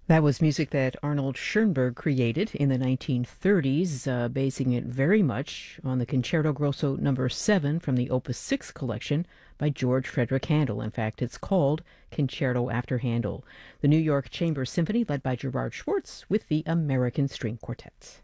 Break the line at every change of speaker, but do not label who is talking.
That was music that Arnold Schoenberg created in the 1930s, basing it very much on the Concerto Grosso Number 7 from the Opus 6 collection by George Frederick Handel. In fact, it's called Concerto After Handel. The New York Chamber Symphony, led by Gerard Schwartz, with the American String Quartet.